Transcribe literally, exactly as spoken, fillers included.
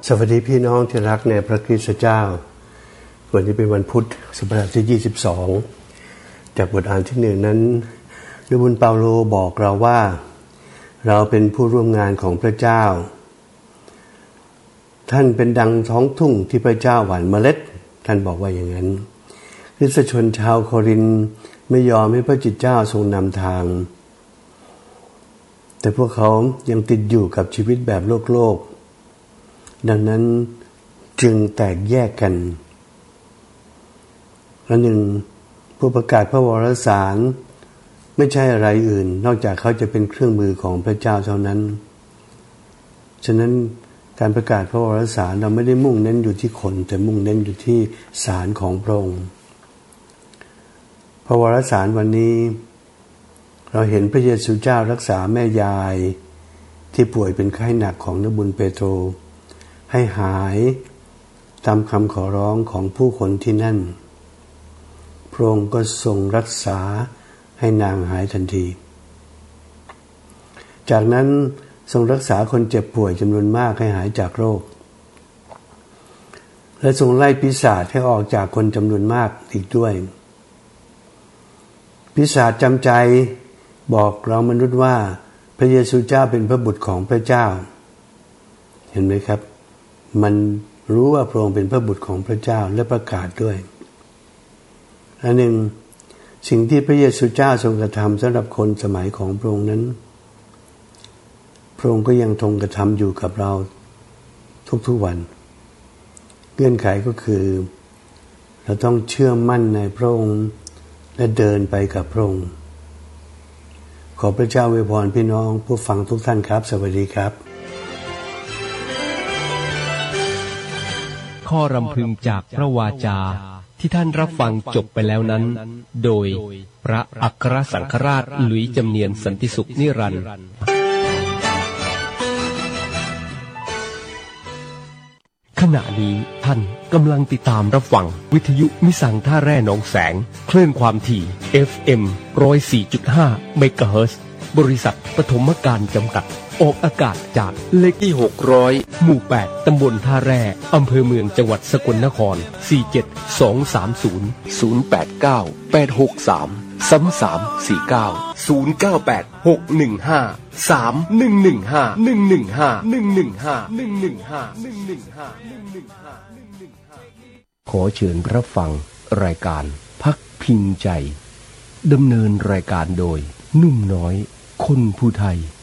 สวัสดีพี่น้องที่รักในพระคริสต์เจ้าวันนี้เป็นวันพุธสัปดาห์ที่ยี่สิบสองจากบทอ่านที่หนึ่งนั้นฤบุญเปาโลบอกเราว่าเราเป็นผู้ร่วมงานของพระเจ้าท่านเป็นดังท้องทุ่งที่พระเจ้าหว่านเมล็ดท่านบอกว่าอย่างนั้นคริสตชนชาวโครินธ์ไม่ยอมให้พระจิตเจ้าทรงนำทางแต่พวกเขายังติดอยู่กับชีวิตแบบโลกโลกดังนั้นจึงแตกแยกกันและหนึ่งผู้ประกาศพระวรสารไม่ใช่อะไรอื่นนอกจากเขาจะเป็นเครื่องมือของพระเจ้าเท่านั้นฉะนั้นการประกาศพระวรสารเราไม่ได้มุ่งเน้นอยู่ที่คนแต่มุ่งเน้นอยู่ที่สารของพระองค์พระวรสารวันนี้เราเห็นพระเยซูเจ้ารักษาแม่ยายที่ป่วยเป็นไข้หนักของนบุญเปโตรให้หายตามคำขอร้องของผู้คนที่นั่นพระองค์ก็ทรงรักษาให้นางหายทันทีจากนั้นทรงรักษาคนเจ็บป่วยจำนวนมากให้หายจากโรคและทรงไล่ปีศาจให้ออกจากคนจำนวนมากอีกด้วยปีศาจจำใจบอกเรามนุษย์ว่าพระเยซูเจ้าเป็นพระบุตรของพระเจ้าเห็นไหมครับมันรู้ว่าพระองค์เป็นพระบุตรของพระเจ้าและประกาศด้วยอันหนึ่งสิ่งที่พระเยซูเจ้าทรงกระทำสำหรับคนสมัยของพระองค์นั้นพระองค์ก็ยังทรงกระทำอยู่กับเราทุกๆวันเงื่อนไขก็คือเราต้องเชื่อมั่นในพระองค์และเดินไปกับพระองค์ขอพระเจ้าอวยพรพี่น้องผู้ฟังทุกท่านครับสวัสดีครับข้อรำพึงจากพระวาจาที่ท่านรับฟังจบไปแล้วนั้นโดยพระอัครสังฆราชหลุยส์จำเนียนสันติสุขนิรันดร์ขณะนี้ท่านกำลังติดตามรับฟังวิทยุมิสังท่าแร่หนองแสงคลื่นความถี่ เอฟ เอ็ม หนึ่งศูนย์สี่จุดห้า เมกะเฮิรตซ์บริษัทปฐมการจำกัดออกอากาศจากเลขที่หกร้อยหมู่แปดตำบลท่าแร่อำเภอเมืองจังหวัดสกลนครสี่เจ็ดสองสามศูนย์ ศูนย์แปดเก้า แปดหกสาม สามสามสี่เก้า ศูนย์เก้าแปด หกหนึ่งห้า สามหนึ่งหนึ่งห้า หนึ่งหนึ่งห้า หนึ่งหนึ่งห้า หนึ่งหนึ่งห้า หนึ่งหนึ่งห้า หนึ่งหนึ่งห้า หนึ่งหนึ่งห้าขอเชิญรับฟังรายการพักพิงใจดำเนินรายการโดยนุ่มน้อยคนผู้ไทย